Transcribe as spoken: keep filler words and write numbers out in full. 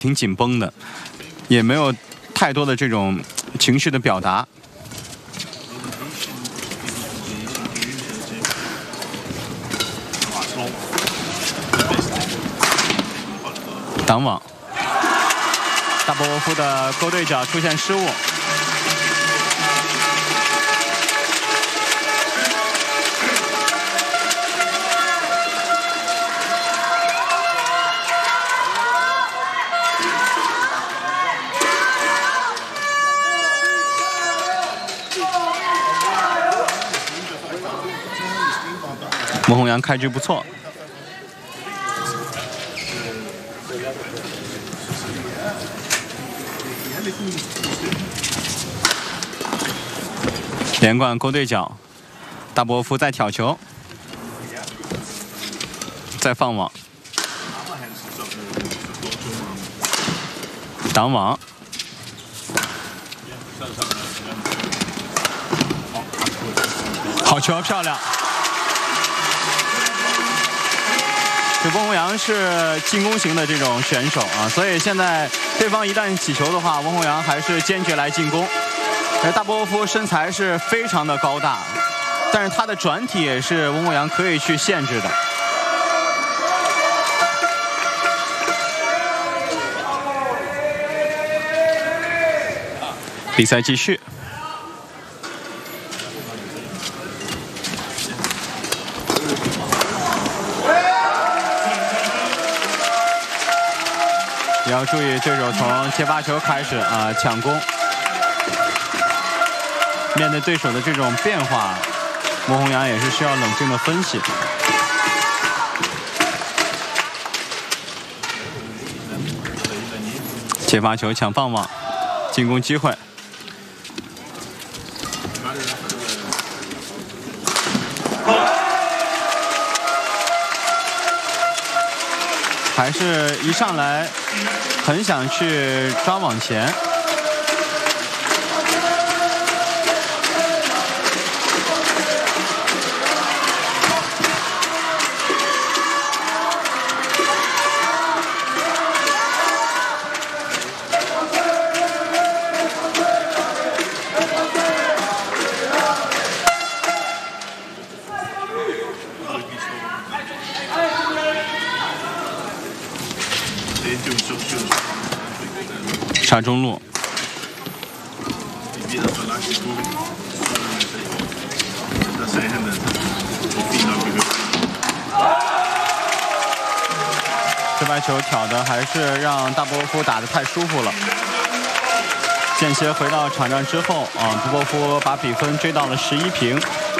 挺紧绷的，也没有太多的这种情绪的表达。挡网，大波沃夫的勾对角出现失误。 孟宏阳开局不错，连贯勾对角，大波夫再挑球，再放网，挡网，好球，漂亮。 这孟宏阳是进攻型的这种选手啊，所以现在对方一旦起球的话，孟宏阳还是坚决来进攻。而大波沃夫身材是非常的高大，但是他的转体也是孟宏阳可以去限制的。比赛继续。 也要注意对手从接发球开始啊、呃、抢攻，面对对手的这种变化，孟宏阳也是需要冷静的分析。接发球抢放网，进攻机会。 还是一上来很想去抓网前，杀中路，这白球挑的还是让大波沃夫打得太舒服了。间歇回到场上之后啊，波沃夫把比分追到了十一平。